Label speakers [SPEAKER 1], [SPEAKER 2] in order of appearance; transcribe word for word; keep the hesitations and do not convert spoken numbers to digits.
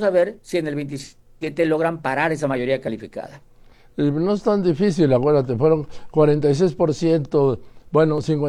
[SPEAKER 1] a ver si en el veintisiete logran parar esa mayoría calificada.
[SPEAKER 2] No es tan difícil, acuérdate, fueron cuarenta y seis por ciento, bueno, cincuenta